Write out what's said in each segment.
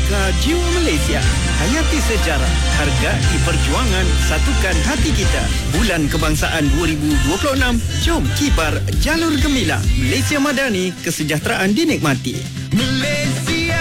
Bangga Jiwa Malaysia. Hayati sejarah, hargai perjuangan, satukan hati kita. Bulan Kebangsaan 2026, jom kibar jalur gemilang. Malaysia Madani, kesejahteraan dinikmati. Malaysia,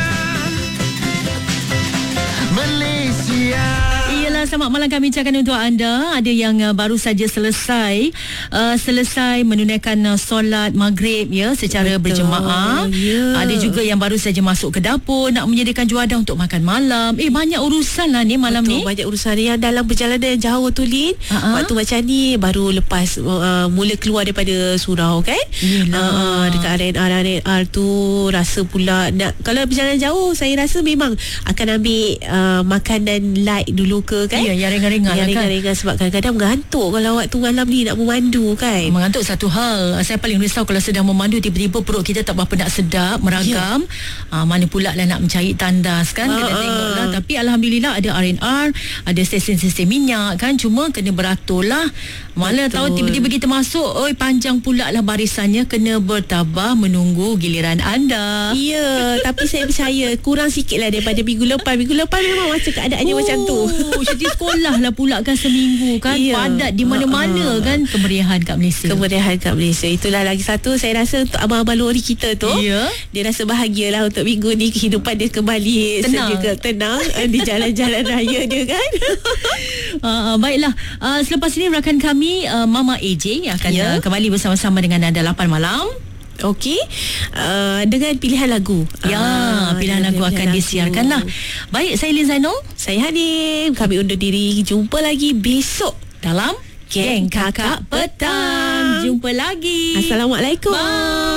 Malaysia. Selamat malam kami ucapkan untuk anda. Ada yang baru saja selesai menunaikan solat maghrib secara berjemaah. Ada juga yang baru saja masuk ke dapur nak menyediakan juadah untuk makan malam. Banyak urusan lah ni malam ni. Banyak urusan yang dalam perjalanan jauh tu, Lin. Waktu macam ni baru lepas mula keluar daripada surau kan. Dekat RNR tu rasa pula kalau berjalan jauh, saya rasa memang akan ambil makanan light dulu ke kan. Ya, yang ringan-ringan yang ringan-ringan sebab kadang-kadang mengantuk kalau waktu malam ni nak memandu kan. Mengantuk satu hal. Saya paling risau kalau sedang memandu tiba-tiba perut kita tak berapa nak sedap, meragam. Mana pula lah nak mencari tandas kan. Kena tengok lah. Tapi Alhamdulillah ada RNR, ada stesen-stesen minyak kan. Cuma kena beratur lah. Mana tahu tiba-tiba kita masuk, panjang pula lah barisannya. Kena bertabah menunggu giliran anda. Ya, tapi saya percaya kurang sikit lah daripada minggu lepas. Minggu lepas memang macam keadaannya macam tu. Jadi sekolah lah pula kan seminggu kan. Padat di mana-mana kan. Kemeriahan kat Malaysia. Itulah lagi satu saya rasa untuk abang-abang lori kita tu. Dia rasa bahagia lah untuk minggu ni. Kehidupan dia kembali tenang di jalan-jalan raya dia kan. Baiklah, selepas ini rakan kami Mama AJ akan kembali bersama-sama dengan anda 8 malam. Okey, dengan pilihan lagu. Pilihan lagu akan disiarkan lah. Baik, saya Lin Zainul, saya Hanim. Kami undur diri. Jumpa lagi besok dalam Geng Kakak Petang. Jumpa lagi. Assalamualaikum. Bye.